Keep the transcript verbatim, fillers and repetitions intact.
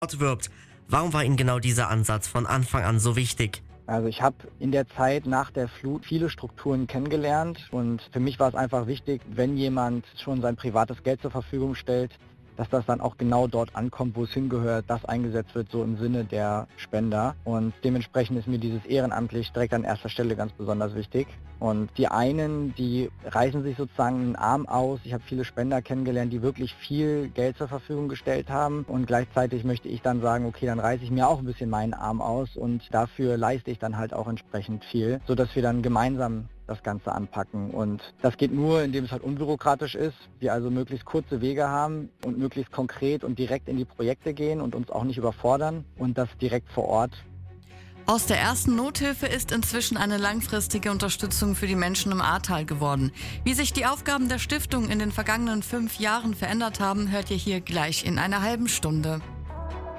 wirbt. Warum war Ihnen genau dieser Ansatz von Anfang an so wichtig? Also ich habe in der Zeit nach der Flut viele Strukturen kennengelernt und für mich war es einfach wichtig, wenn jemand schon sein privates Geld zur Verfügung stellt, dass das dann auch genau dort ankommt, wo es hingehört, das eingesetzt wird, so im Sinne der Spender. Und dementsprechend ist mir dieses ehrenamtlich direkt an erster Stelle ganz besonders wichtig. Und die einen, die reißen sich sozusagen einen Arm aus. Ich habe viele Spender kennengelernt, die wirklich viel Geld zur Verfügung gestellt haben. Und gleichzeitig möchte ich dann sagen, okay, dann reiße ich mir auch ein bisschen meinen Arm aus und dafür leiste ich dann halt auch entsprechend viel, sodass wir dann gemeinsam das Ganze anpacken. Und das geht nur, indem es halt unbürokratisch ist, wir also möglichst kurze Wege haben und möglichst konkret und direkt in die Projekte gehen und uns auch nicht überfordern und das direkt vor Ort. Aus der ersten Nothilfe ist inzwischen eine langfristige Unterstützung für die Menschen im Ahrtal geworden. Wie sich die Aufgaben der Stiftung in den vergangenen fünf Jahren verändert haben, hört ihr hier gleich in einer halben Stunde.